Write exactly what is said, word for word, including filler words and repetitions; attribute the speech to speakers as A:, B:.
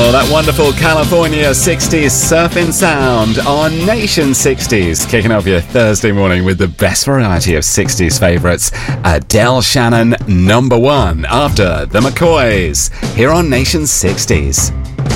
A: Oh, that wonderful California sixties surfing sound on Nation sixties. Kicking off your Thursday morning with the best variety of sixties favourites. Adele Shannon, number one, after the McCoys, here on Nation sixties.